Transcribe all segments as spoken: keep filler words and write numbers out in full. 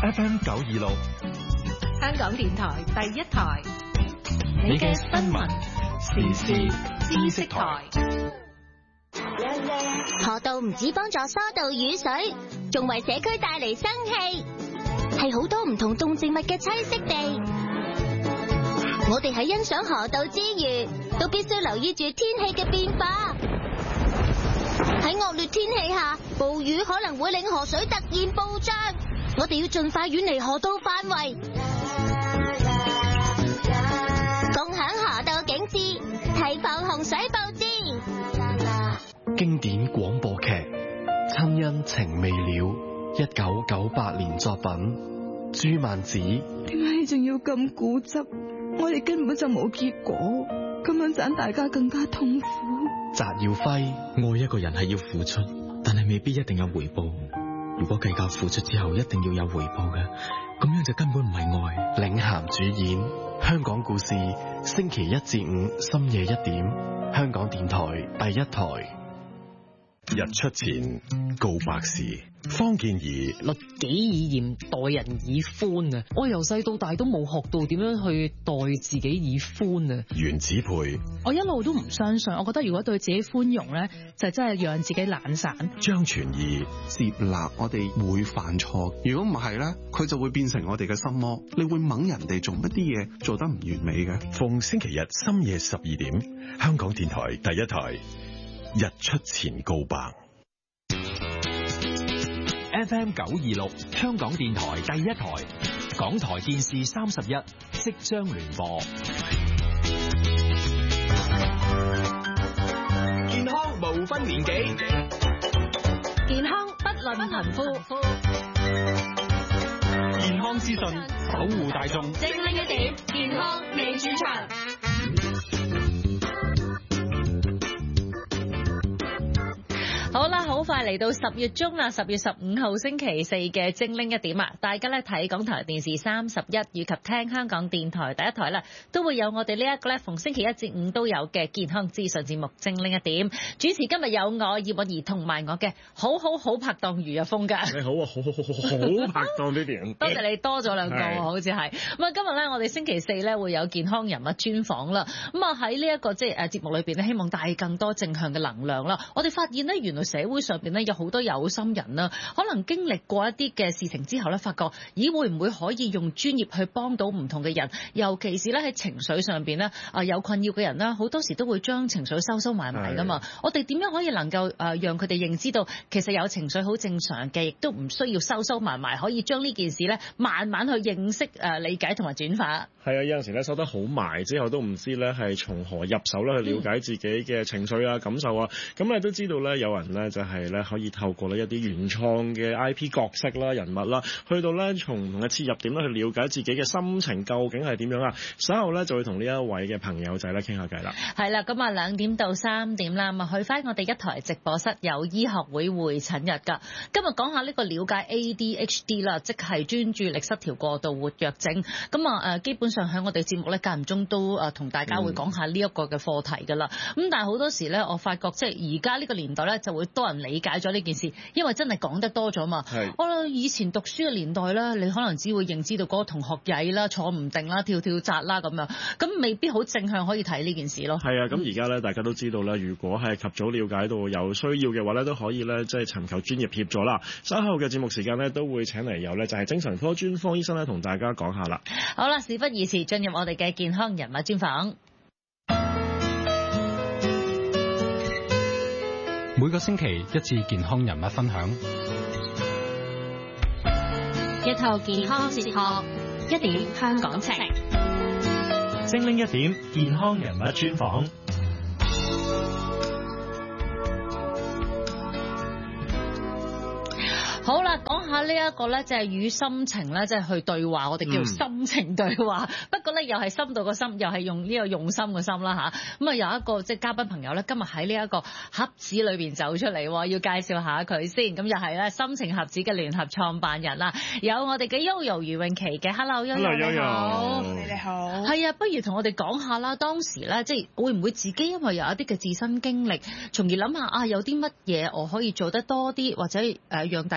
F M 九二六， 香港電台第一台， 你嘅新聞時事知識台。 河道唔止幫助疏導雨水，仲為社區帶嚟生氣，係好多唔同動植物嘅棲息地。我哋喺欣賞河道之餘，都必須留意住天氣嘅變化。喺惡劣天氣下，暴雨可能會令河水突然暴漲，我哋要盡快遠離河道範圍，共享河道景致，提防洪水暴至。 經典廣播劇《親恩情未了》，一九九八年作品，朱曼子。 點解你仲要咁固執？我哋根本就冇結果，咁樣盞大家更加痛苦。 翟耀輝。 愛一個人係要付出，但係未必一定有回報。如果計較付出之後一定要有回報嘅，咁樣就根本唔係愛。 領銜主演，香港故事，星期一至五深夜一點，香港電台第一台。 日出前告白時，方健儀律己以嚴，待人以寬啊！我由細到大都冇學到點樣去待自己以寬啊！ 袁子培， 我一路都唔相信，我覺得如果對自己寬容咧，就真係讓自己懶散。 張傳義， 接納我哋會犯錯，如果唔係咧，佢就會變成我哋嘅心魔，你會掹人哋做乜啲嘢做得唔完美嘅。 逢星期日深夜十二點，香港電台第一台。日出前告白 F M 九二六，香港電台第一台，港台電視三十一即將聯播。健康無分年紀， 健康不論貧富， 健康資訊守護大眾， 精靈一點，健康未主場。好啦，好快嚟到十月中啦，十月十五號星期四嘅精靈一點啊！大家咧睇港台電視三十一以及聽香港電台第一台啦，都會有我哋呢一個咧逢星期一至五都有嘅健康資訊節目精靈一點。主持今日有我葉韻儀同埋我嘅好好好拍檔余日峰㗎。 你好啊，好好好好好拍檔呢啲。 多謝你多咗兩個喎，好似係。咁啊，今日咧我哋星期四咧會有健康人物專訪啦。咁啊喺呢一個即係誒節目裏邊咧，希望帶更多正向嘅能量啦。我哋發現咧，原來社會上邊咧有好多有心人啦，可能經歷過一啲嘅事情之後咧，發覺咦會唔會可以用專業去幫到唔同嘅人，尤其是咧喺情緒上邊咧啊有困擾嘅人啦，好多時都會將情緒收收埋埋噶嘛。我哋點樣可以能夠誒讓佢哋認知到，其實有情緒好正常嘅，亦都唔需要收收埋埋，可以將呢件事咧慢慢去認識誒理解同埋轉化。 係啊，有陣時咧收得好埋之後都唔知咧係從何入手咧去了解自己嘅情緒啊、嗯、感受啊。咁你都知道咧有人咧就係咧可以透過呢一啲原創嘅 I P 角色啦、人物啦，去到咧從唔同嘅切入點咧去了解自己嘅心情究竟係點樣啊。稍後咧就會同呢一位嘅朋友仔咧傾下偈啦。係啦， 咁啊兩點到三點啦，咁啊去翻我哋一台直播室有醫學會會診日㗎。今日講下呢個了解 A D H D 啦，即係專注力失調過度活躍症。咁啊誒基本上喺我哋節目咧間唔中都誒同大家會講下呢一個嘅課題㗎啦。咁、嗯、但係好多時咧，我發覺即係而家呢個年代咧就會多人理解咗呢件事，因為真係講得多咗嘛。我以前讀書嘅年代咧，你可能只會認知到嗰個同學曳啦、坐唔定啦、跳跳紮啦咁樣，咁未必好正向可以睇呢件事咯。係啊，咁而家咧大家都知道咧，如果係及早了解到有需要嘅話咧，都可以咧即係尋求專業協助啦。稍後嘅節目時間咧都會請嚟有咧就係精神科專科醫生咧同大家講下啦。好啦，事不宜遲，進入我哋嘅健康人物專訪。 每個星期一次健康人物分享， 一套健康哲學，一點香港情。 精靈一點健康人物專訪。 好啦，講下呢一個咧，就係與心情咧，即係去對話，我哋叫做心情對話。嗯、不過咧，又係深度個心，又係用呢個用心嘅心啦吓。咁啊，有一個即係嘉賓朋友咧，今日喺呢一個盒子裏邊走出嚟，要介紹下佢先。咁又係咧，心情盒子嘅聯合創辦人啦，有我哋嘅 Yoyo 余詠琪嘅 Hello，Yoyo 你好， 你好。係啊，不如同我哋講下啦，當時咧，即係會唔會自己因為有一啲嘅自身經歷，從而諗下啊，有啲乜嘢我可以做得多啲，或者誒讓大家了解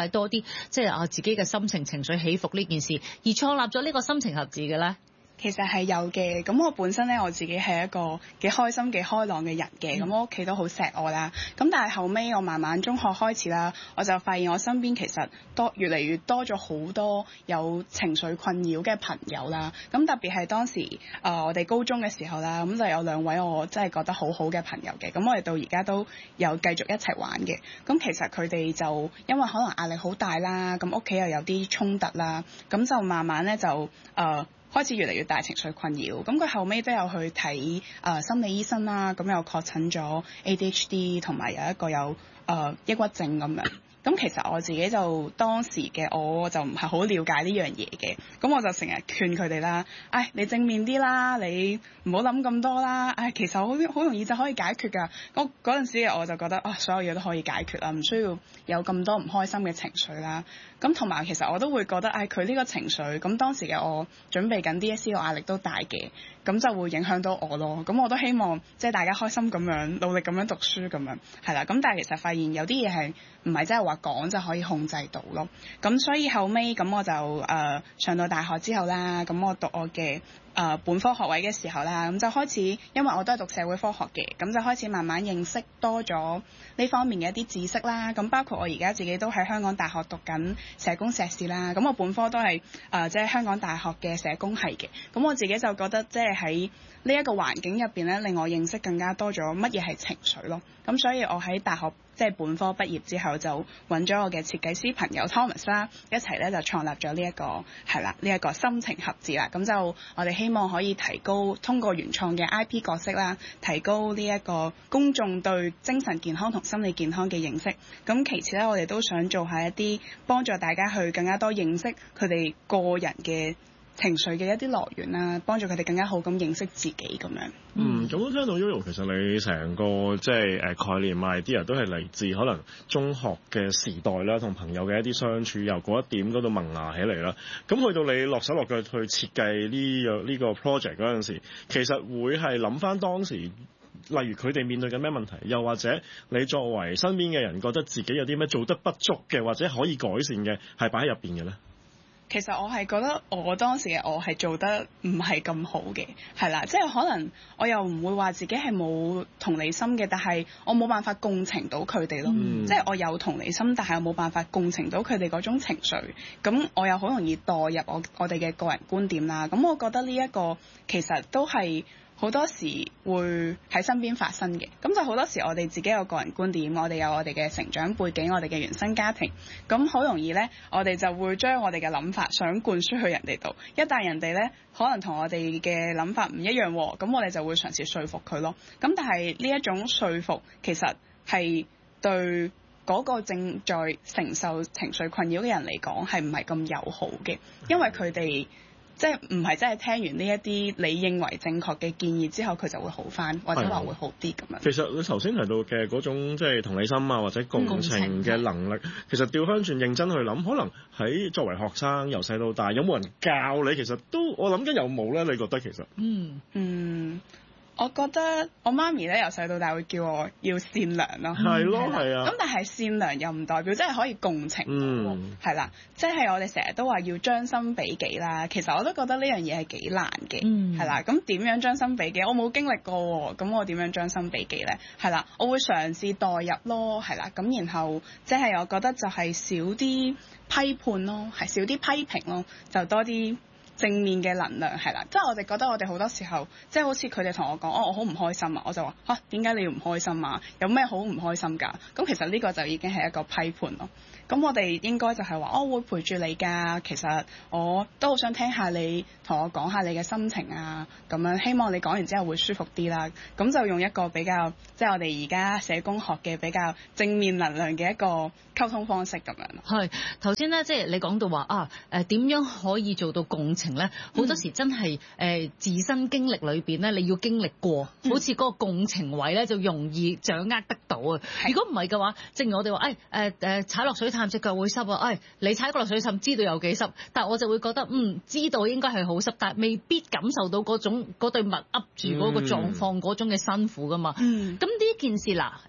多啲即係啊自己嘅心情情緒起伏呢件事，而創立咗呢個心情盒子嘅咧？ 其實係有嘅，咁我本身咧我自己係一個幾開心、幾開朗嘅人嘅，咁、嗯、我屋企都好錫我啦。咁但係後尾我慢慢中學開始啦，我就發現我身邊其實多越嚟越多咗好多有情緒困擾嘅朋友啦。咁特別係當時誒、呃、我哋高中嘅時候啦，咁就有兩位我真係覺得好好嘅朋友嘅，咁我哋到而家都有繼續一齊玩嘅。咁其實佢哋就因為可能壓力好大啦，咁屋企又有啲衝突啦，咁就慢慢咧就誒。呃開始越嚟越大情緒困擾，咁佢後尾都有去睇誒、呃、心理醫生啦，咁又確診咗 A D H D 同埋有一個有誒、呃、抑鬱症咁樣。咁其實我自己就當時嘅我就唔係好了解呢樣嘢嘅，咁我就成日勸佢哋啦，唉，你正面啲啦，你唔好諗咁多啦，唉，其實好好容易就可以解決㗎。嗰嗰陣時我就覺得啊，所有嘢都可以解決啦，唔需要有咁多唔開心嘅情緒啦。咁同埋其實我都會覺得，唉，佢呢個情緒，咁當時嘅我準備緊 D S E 個壓力都大嘅，咁就會影響到我咯。咁我都希望即係大家開心咁樣，努力咁樣讀書咁樣，係啦。咁但係其實發現有啲嘢係唔係真係話講就可以控制到咯。咁所以後尾咁我就誒、呃、上到大學之後啦，咁我讀我嘅誒、呃、本科學位嘅時候啦，咁就開始，因為我都係讀社會科學嘅，咁就開始慢慢認識多咗呢方面嘅一啲知識啦。咁包括我而家自己都喺香港大學讀緊社工碩士啦。咁我本科都係誒即係香港大學嘅社工系嘅。咁我自己就覺得即係喺呢一個環境入邊咧，令我認識更加多咗乜嘢係情緒咯。咁所以我喺大學即係本科畢業之後，就揾咗我嘅設計師朋友 Thomas 啦，一齊咧就創立咗呢一個係啦呢一個心情盒子啦。咁就我哋希望可以提高通過原創嘅 I P 角色啦，提高呢一個公眾對精神健康同心理健康嘅認識。咁其次咧，我哋都想做下一啲幫助大家去更加多認識佢哋個人嘅情緒嘅一啲來源啦，幫助佢哋更加好咁認識自己咁樣。 嗯，咁都聽到 Yoyo， 其實你成個即係誒概念 idea 都係嚟自可能中學嘅時代啦，同朋友嘅一啲相處，由嗰一點嗰度萌芽起嚟啦。咁去到你落手落腳去設計呢個呢個 project 嗰陣時，其實會係諗翻當時，例如佢哋面對緊咩問題，又或者你作為身邊嘅人覺得自己有啲咩做得不足嘅，或者可以改善嘅，係擺喺入邊嘅咧？ 其實我係覺得我當時嘅我係做得唔係咁好嘅，係啦，即係可能我又唔會話自己係冇同理心嘅，但係我冇辦法共情到佢哋咯，嗯、即係我有同理心，但係我冇辦法共情到佢哋嗰種情緒，咁我又好容易代入我我哋嘅個人觀點啦，咁我覺得呢一個其實都係好多時會喺身邊發生嘅，咁就好多時我哋自己有個人觀點，我哋有我哋嘅成長背景，我哋嘅原生家庭，咁好容易呢，我哋就會將我哋嘅諗法想灌輸去人哋度，一旦人哋呢，可能同我哋嘅諗法唔一樣，咁我哋就會嘗試說服佢咯。咁但係呢一種說服其實係對嗰個正在承受情緒困擾嘅人嚟講係唔係咁友好嘅，因為佢哋即係唔係真係聽完呢一啲你認為正確嘅建議之後，佢就會好返，或者話會好啲咁樣。 其實你頭先提到嘅嗰種即係同理心啊，或者共情嘅能力，嗯、其實調翻轉認真去諗，可能喺作為學生由細到大，有冇人教你？其實都我諗緊有冇咧？你覺得其實？嗯嗯。 我覺得我媽咪咧由細到大會叫我要善良咯， 係咯係啊。 咁但係善良又唔代表即係可以共情到，係啦、嗯，即係我哋成日都話要將心比己啦。其實我都覺得呢樣嘢係幾難嘅，係啦、嗯。咁點樣將心比己？我冇經歷過，咁我點樣將心比己咧？係啦，我會嘗試代入咯，係啦。咁然後即係我覺得就係少啲批判咯，係少啲批評咯，就多啲正面嘅能量係啦，即係我哋覺得我哋好多時候，即係好似佢哋同我講，哦，我好唔開心啊，我就話嚇，點解你要唔開心啊？有咩好唔開心㗎？咁其實呢個就已經係一個批判咯。咁我哋應該就係話，我會陪住你㗎。其實我都好想聽下你同我講下你嘅心情啊，咁樣希望你講完之後會舒服啲啦。咁就用一個比較，即係我哋而家社工學嘅比較正面能量嘅一個溝通方式咁樣。 係頭先咧，即係你講到話啊，誒點樣可以做到共情咧？好多時真係誒、呃、自身經歷裏邊咧，你要經歷過，好似嗰個共情位咧就容易掌握得到啊。如果唔係嘅話，正如我哋話，誒誒誒踩落水氹隻腳會濕啊，誒、哎、你踩過落水氹知道有幾濕，但係我就會覺得嗯知道應該係好濕，但係未必感受到嗰種嗰對襪噏住嗰個狀況嗰種嘅辛苦噶嘛。咁呢、嗯、件事嗱誒。呃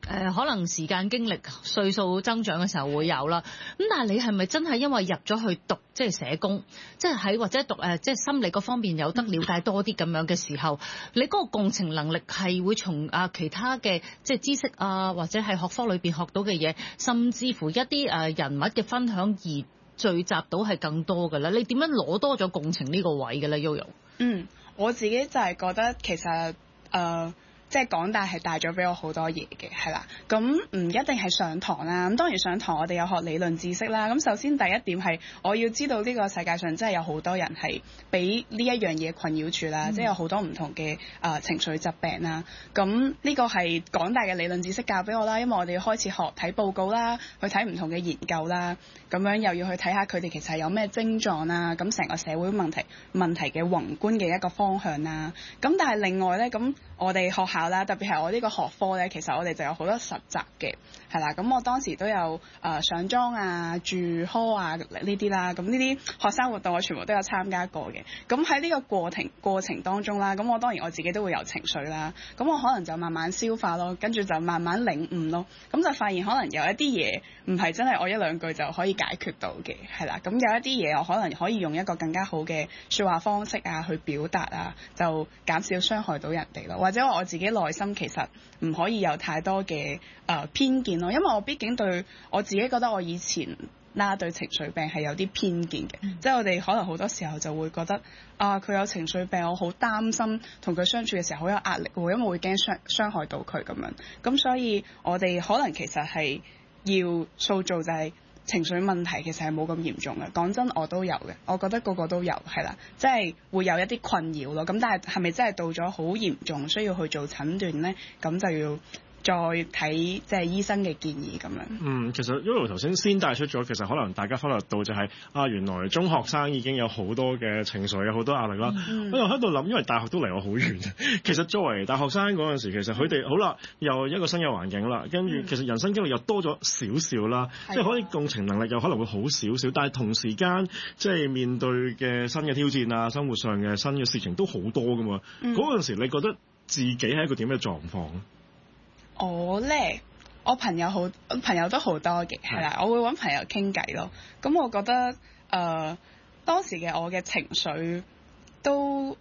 呃、可能時間經歷歲數增長嘅時候會有啦。咁但係你係咪真係因為入咗去讀即係社工，即係喺或者讀誒即係心理嗰方面有得了解多啲咁樣嘅時候，你嗰個共情能力係會從啊其他嘅即係知識啊或者係學科裏邊學到嘅嘢，甚至乎一啲誒人物嘅分享而聚集到係更多嘅咧？你點樣攞多咗共情呢個位嘅咧 Yoyo？ 嗯，我自己就係覺得其實誒。呃即係港大係帶咗俾我好多嘢嘅，係啦。咁唔一定係上堂啦。咁當然上堂我哋有學理論知識啦。咁首先第一點係我要知道呢個世界上真係有好多人係俾呢一樣嘢困擾住啦，嗯、即係有好多唔同嘅誒、呃、情緒疾病啦。咁呢個係港大嘅理論知識教俾我啦，因為我哋要開始學睇報告啦，去睇唔同嘅研究啦，咁樣又要去睇下佢哋其實係有咩症狀啦，咁成個社會問題問題嘅宏觀嘅一個方向啦。咁但係另外咧，咁我哋學校啦，特別係我呢個學科咧，其實我哋就有好多實習嘅，係啦。咁我當時都有誒、呃、上莊啊、住 hall 啊呢啲啦。咁呢啲學生活動我全部都有參加過嘅。咁喺呢個過程過程當中啦，咁我當然我自己都會有情緒啦。咁我可能就慢慢消化咯，跟住就慢慢領悟咯。咁就發現可能有一啲嘢唔係真係我一兩句就可以解決到嘅，係啦。咁有一啲嘢我可能可以用一個更加好嘅説話方式啊去表達啊，就減少傷害到人哋咯。或者我自己內心其實唔可以有太多嘅誒、呃、偏見咯，因為我畢竟對我自己覺得我以前啦對情緒病係有啲偏見嘅，嗯、即係我哋可能好多時候就會覺得啊佢有情緒病，我好擔心同佢相處嘅時候好有壓力喎，因為會驚傷傷害到佢咁樣，咁所以我哋可能其實係要塑造就係、是。情緒問題其實係冇咁嚴重嘅，講真我都有嘅，我覺得個個都有，係啦，即係會有一啲困擾咯。咁但係係咪真係到咗好嚴重需要去做診斷咧？咁就要再睇即係醫生嘅建議咁樣。嗯， 其實 Yoyo 頭先先帶出咗，其實可能大家忽略到就係、是、啊，原來中學生已經有好多嘅情緒，有好多壓力啦。嗯、我又喺度諗，因為大學都離我好遠。其實作為大學生嗰陣時，其實佢哋好啦，又一個新嘅環境啦，跟住其實人生經歷又多咗少少啦，嗯、即係可以共情能力又可能會好少少，但係同時間即係面對嘅新嘅挑戰啊，生活上嘅新嘅事情都好多噶嘛。嗰陣、嗯、時你覺得自己係一個點嘅狀況咧？ 我咧，我朋友好，朋友都好多嘅，係啦，我會揾朋友傾偈咯。咁我覺得誒、呃，當時嘅我嘅情緒都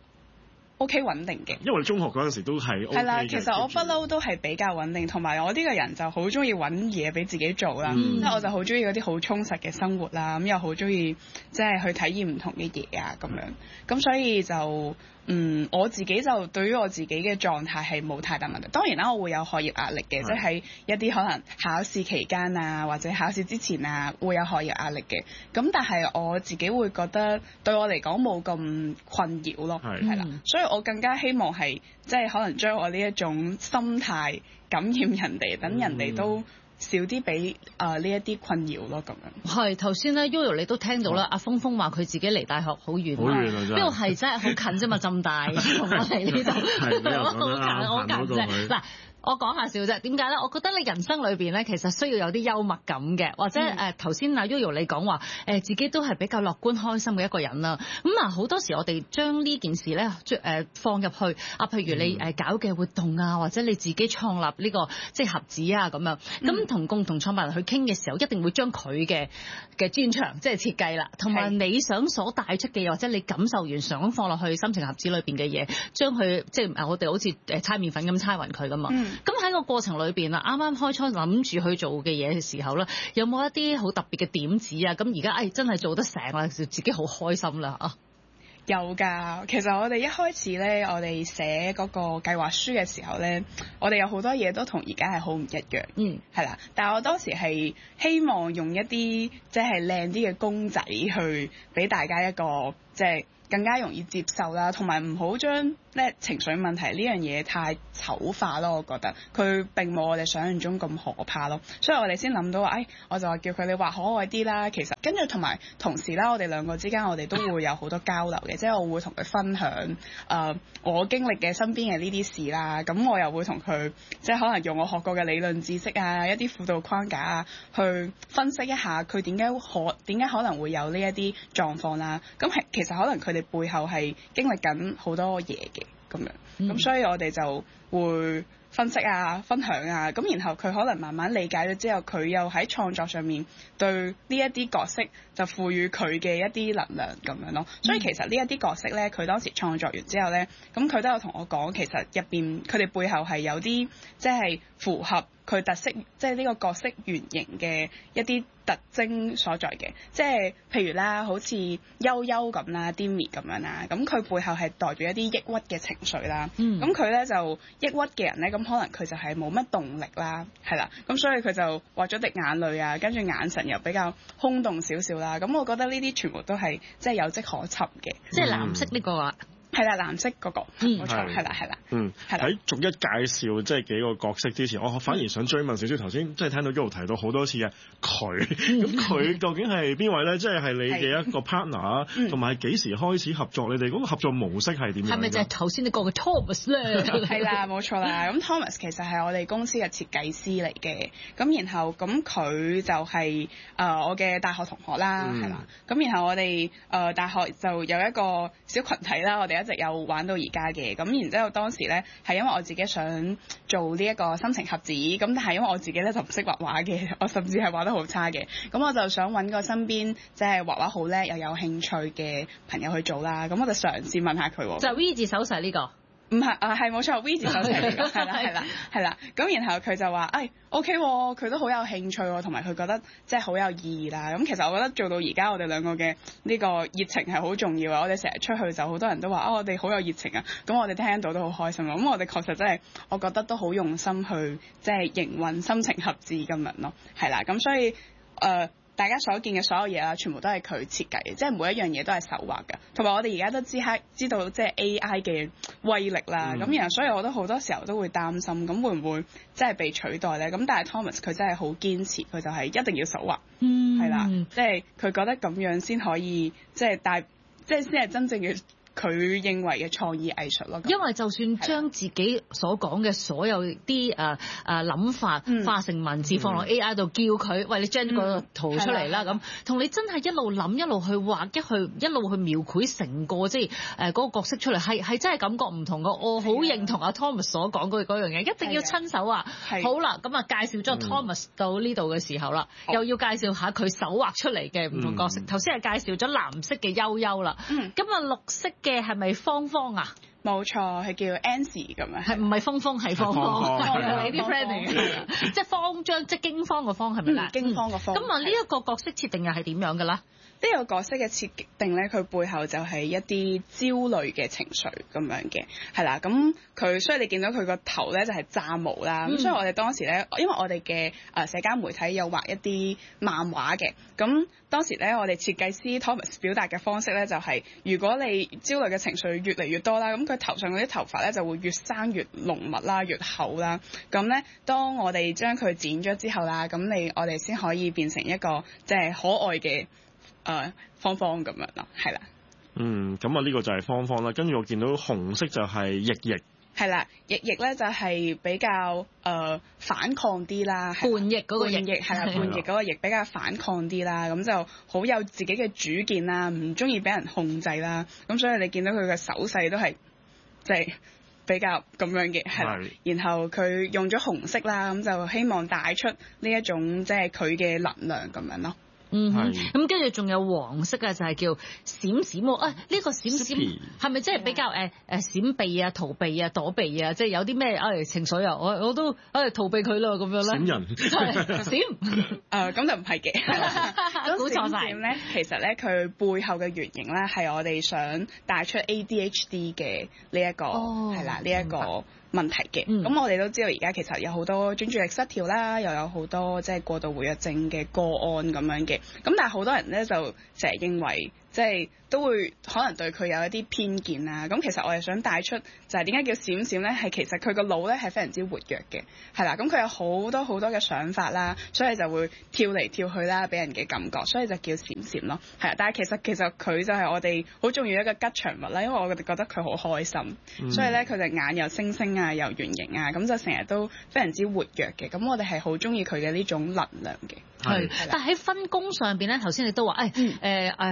OK 穩定嘅， 因為你中學嗰陣時都係 OK 嘅。係啦， 其實我不嬲都係比較穩定，同埋我呢個人就好中意揾嘢俾自己做啦。即係、嗯、我就好中意嗰啲好充實嘅生活啦，咁又好中意即係去體驗唔同嘅嘢啊咁樣。咁所以就。嗯，我自己就對於我自己嘅狀態係冇太大問題。當然啦，我會有學業壓力嘅，即係喺一啲可能考試期間啊，或者考試之前啊，會有學業壓力嘅。咁但係我自己會覺得對我嚟講冇咁困擾咯，係啦。所以我更加希望係即係可能將我呢一種心態感染人哋，等人哋都少啲俾啊呢一啲困擾咯，咁樣。係頭先咧 Yoyo 你都聽到啦，阿峰峰話佢自己離大學好遠，好遠啊，真係。呢個係真係好近啫嘛，浸大同我哋呢度，好近好近啫。嗱。我講下笑啫，點解咧？我覺得你人生裏邊咧，其實需要有啲幽默感嘅，或者誒頭先阿 Yoyo 你講話誒自己都係比較樂觀開心嘅一個人啦。咁啊好多時我哋將呢件事咧誒放入去啊，譬如你誒搞嘅活動啊，或者你自己創立呢個即係盒子啊咁樣，咁同共同創辦人去傾嘅時候，一定會將佢嘅嘅專長即係設計啦，同埋你想所帶出嘅嘢，或者你感受完想放落去心情盒子裏邊嘅嘢，將佢即係我哋好似誒猜麵粉咁猜勻佢噶嘛。嗯咁喺個過程裏邊啦，啱啱開初諗住去做嘅嘢嘅時候咧，有冇一啲好特別嘅點子啊？咁而家誒真係做得成啦，自己好開心啦啊！有㗎，其實我哋一開始咧，我哋寫嗰個計劃書嘅時候咧，我哋有好多嘢都同而家係好唔一樣，嗯，係啦。但係我當時係希望用一啲即係靚啲嘅公仔去俾大家一個即係更加容易接受啦，同埋唔好將咧情緒問題呢樣嘢太醜化咯。我覺得佢並冇我哋想象中咁可怕咯，所以我哋先諗到話，誒，我就話叫佢哋畫可愛啲啦。其實跟住同埋同時啦，我哋兩個之間我哋都會有好多交流嘅，即係我會同佢分享誒、呃、我經歷嘅身邊嘅呢啲事啦。咁我又會同佢即係可能用我學過嘅理論知識啊，一啲輔導框架啊，去分析一下佢點解可點解可能會有呢一啲狀況啦。咁係其實可能佢哋背後係經歷緊好多嘢嘅。 咁樣。咁、嗯、所以我哋就會分析啊、分享啊，咁然後佢可能慢慢理解咗之後，佢又喺創作上面對呢一啲角色就賦予佢嘅一啲能量咁樣咯。所以其實呢一啲角色咧，佢當時創作完之後咧，咁佢都有同我講，其實入邊佢哋背後係有啲即係符合佢特色，即係呢個角色原型嘅一啲特徵所在嘅，即係譬如啦，好似悠悠咁啦 Demi 咁樣啦，咁佢背後係代住一啲抑鬱嘅情緒啦。咁佢咧就抑鬱嘅人咧，咁可能佢就係冇乜動力啦，係啦，咁所以佢就畫咗滴眼淚啊，跟住眼神又比較空洞少少啦。咁我覺得呢啲全部都係即係有跡可尋嘅， 即係藍色呢個啊。 係啦，藍色嗰、那個，冇錯，係啦，係啦， 嗯，喺逐一介紹即係幾個角色之前，我反而想追問少少頭先，即係聽到 Yoyo 提到好多次嘅佢，咁佢究竟係邊位咧？即係係你嘅一個 partner，同埋幾時開始合作？你哋嗰個合作模式係點樣？ 係咪就係頭先你講嘅 Thomas 咧？ 係啦，冇錯啦。咁 Thomas 其實係我哋公司嘅設計師嚟嘅，咁然後咁佢就係、是、誒、呃、我嘅大學同學啦，係、嗯、啦。咁然後我哋誒、呃、大學就有一個小群體啦，我哋一直有玩到而家嘅，咁然之後當時咧係因為我自己想做呢一個心情盒子，咁但係因為我自己咧就唔識畫畫嘅，我甚至係畫得好差嘅，咁我就想揾個身邊即係畫畫好叻又有興趣嘅朋友去做啦，咁我就嘗試問下佢。 就係 V 字手勢呢、這個。 唔係啊，係冇錯 ，V 字手勢嚟㗎，係啦，係啦，係啦。咁然後佢就話，誒 OK 喎，佢都好有興趣喎，同埋佢覺得即係好有意義啦。咁其實我覺得做到而家，我哋兩個嘅呢個熱情係好重要啊。我哋成日出去就好多人都話，啊、哦，我哋好有熱情啊。咁我哋聽到都好開心咯。咁我哋確實真係，我覺得都好用心去即係營運心情盒子咁樣咯。係啦，咁所以誒。呃大家所見嘅所有嘢啦，全部都係佢設計嘅，即係每一樣嘢都係手畫嘅。同埋我哋而家都知係知道即係 A I 嘅威力啦。咁、嗯、然後所以我都好多時候都會擔心，咁會唔會即係被取代咧？咁但係 Thomas 佢真係好堅持，佢就係一定要手畫，係、嗯、啦，即係佢覺得咁樣先可以即係帶，即係先係真正嘅。佢認為嘅創意藝術咯， 因為就算將自己所講嘅所有啲誒誒諗法化成文字放落 A I 度，叫佢、嗯、喂你將個圖出嚟啦咁，同、嗯、你真係一路諗一路去畫，一去一路去描繪成個即係誒嗰個角色出嚟，係係真係感覺唔同嘅。我好認同阿 Thomas 所講嗰嗰樣嘢，一定要親手啊！好啦，咁啊介紹咗 Thomas 到呢度嘅時候啦、嗯，又要介紹下佢手畫出嚟嘅唔同角色。頭先係介紹咗藍色嘅悠悠啦，咁、嗯、啊綠色嘅係咪芳芳啊？ 冇錯，係叫 Ansie 咁樣。係唔係芳芳係芳芳？你啲 friend 嚟嘅，即係慌張，即係驚慌個慌係咪啦？ 驚慌個慌。咁啊，呢一個角色設定又係點樣嘅啦？ 呢、這個角色嘅設定咧，佢背後就係一啲焦慮嘅情緒咁樣嘅，係啦。咁佢所以你見到佢個頭咧就係炸毛啦。咁、嗯、所以我哋當時咧，因為我哋嘅誒社交媒體有畫一啲漫畫嘅，咁當時咧我哋設計師 Thomas 表達嘅方式咧就係、是，如果你焦慮嘅情緒越嚟越多啦，咁佢頭上嗰啲頭髮咧就會越生越濃密啦，越厚啦。咁咧，當我哋將佢剪咗之後啦，咁你我哋先可以變成一個即係可愛嘅。誒、呃、芳芳咁樣咯，係啦。 嗯，咁啊呢個就係芳芳啦。跟住我見到紅色就係翼翼。 係啦，翼翼咧就係比較誒、呃、反抗啲啦。 叛逆嗰個翼係啦，叛逆嗰個翼比較反抗啲啦。咁就好有自己嘅主見啦，唔中意俾人控制啦。咁所以你見到佢嘅手勢都係即係比較咁樣嘅，係啦。然後佢用咗紅色啦，咁就希望帶出呢一種即係佢嘅能量咁樣咯。 嗯，咁跟住仲有黃色嘅就係叫閃閃喎，啊呢、呢個閃閃係咪即係比較誒誒閃避啊、逃避啊、躲避啊，即係有啲咩誒情緒啊，我我都誒逃避佢咯咁樣咧。 閃人閃誒咁就唔係嘅， 估錯晒咧。其實咧佢背後嘅原型咧係我哋想帶出 A D H D 嘅呢一個係啦呢一個問題嘅。咁、嗯、我哋都知道而家其實有好多專注力失調啦，又有好多即係過度活躍症嘅個案咁樣嘅。咁但係好多人咧就成日認為即係都會可能對佢有一啲偏見啊。咁其實我哋想帶出就係點解叫閃閃咧？係其實佢個腦咧係非常之活躍嘅，係啦。咁佢有好多好多嘅想法啦，所以就會跳嚟跳去啦，俾人嘅感覺，所以就叫閃閃咯。係啊，但係其實其實佢就係我哋好重要一個吉祥物啦，因為我哋覺得佢好開心，嗯、所以咧佢隻眼又星星啊，又圓形啊，咁就成日都非常之活躍嘅。咁我哋係好中意佢嘅呢種能量嘅。 係，但係喺分工上邊咧，頭先你都話誒誒誒阿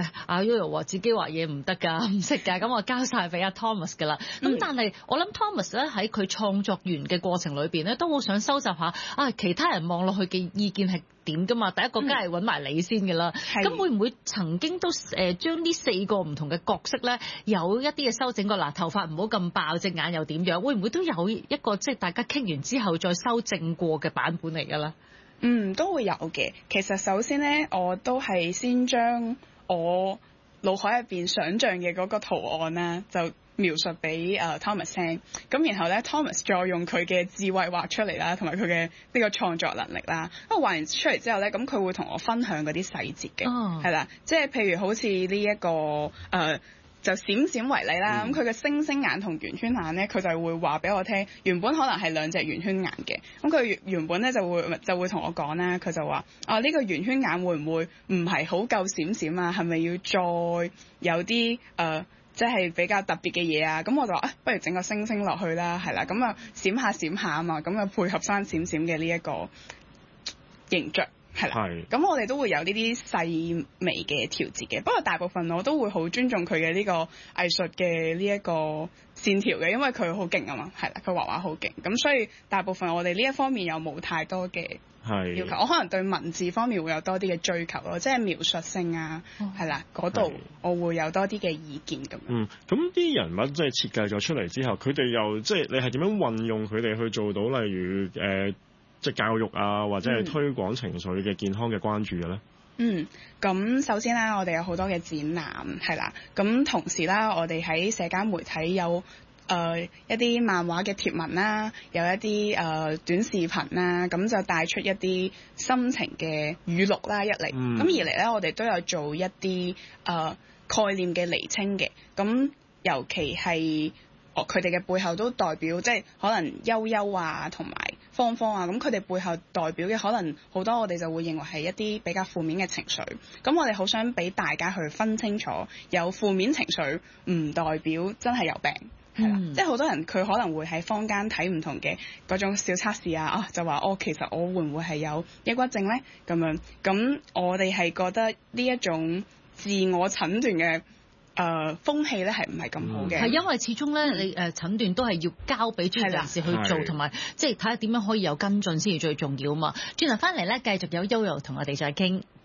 Yoyo 話自己畫嘢唔得㗎，唔識㗎，咁我交晒俾阿 Thomas 㗎啦。咁、嗯、但係我諗 Thomas 咧喺佢創作完嘅過程裏邊咧，都好想收集下啊其他人望落去嘅意見係點㗎嘛？第一個梗係揾埋你先㗎啦。咁、嗯、會唔會曾經都誒將呢四個唔同嘅角色咧有一啲嘅修整過？嗱，頭髮唔好咁爆，隻眼又點樣？會唔會都有一個即係大家傾完之後再修正過嘅版本嚟㗎啦？ 嗯，都會有嘅。其實首先咧，我都係先將我腦海入邊想像嘅嗰個圖案咧，就描述俾誒、uh, Thomas 聽。咁然後咧 ，Thomas 再用佢嘅智慧畫出嚟啦，同埋佢嘅呢個創作能力啦。咁畫完出嚟之後咧，咁佢會同我分享嗰啲細節嘅，係、oh. 啦，即係譬如好似呢一個誒。Uh, 就閃閃為例啦，咁佢嘅星星眼同圓圈眼咧，佢就會話俾我聽，原本可能係兩隻圓圈眼嘅，咁佢原本咧就會就會同我講啦，佢就話啊呢、呢個圓圈眼會唔會唔係好夠閃閃啊？係咪要再有啲誒、呃、即係比較特別嘅嘢啊？咁我就話啊，不如整個星星落去啦，係啦，咁啊閃下閃下啊嘛，咁啊配合翻閃閃嘅呢一個形象。係啦，咁我哋都會有呢啲細微嘅調節嘅，不過大部分我都會好尊重佢嘅呢個藝術嘅呢一個線條嘅，因為佢好勁啊嘛，係啦，佢畫畫好勁，咁所以大部分我哋呢一方面又冇太多嘅要求，我可能對文字方面會有多啲嘅追求咯，即係描述性啊，係啦，嗰度我會有多啲嘅意見咁樣。 嗯，咁啲人物即係設計咗出嚟之後，佢哋又即係你係點樣運用佢哋去做到，例如誒？呃即係教育啊，或者係推廣情緒嘅健康嘅關注嘅咧。 嗯，咁首先啦，我哋有好多嘅展覽係啦，咁同時啦，我哋喺社交媒體有誒、呃、一啲漫畫嘅貼文啦，有一啲誒、呃、短視頻啦，咁就帶出一啲心情嘅語錄啦，一嚟，咁、嗯、二嚟咧，我哋都有做一啲誒、呃、概念嘅釐清嘅，咁尤其係。哦，佢哋嘅背後都代表即係可能悠悠啊，同埋芳芳啊，咁佢哋背後代表嘅可能好多，我哋就會認為係一啲比較負面嘅情緒。咁我哋好想俾大家去分清楚，有負面情緒唔代表真係有病，係啦、嗯。即係好多人佢可能會喺坊間睇唔同嘅嗰種小測試啊，啊就話哦，其實我會唔會係有抑鬱症咧？咁樣，咁我哋係覺得呢一種自我診斷嘅。誒、呃、風氣咧係唔係咁好嘅？係因為始終咧，你誒診斷都係要交俾專業人士去做，同埋即係睇下點樣可以有跟進先至最重要啊嘛。轉頭翻嚟咧，繼續有 Yoyo 同我哋再傾。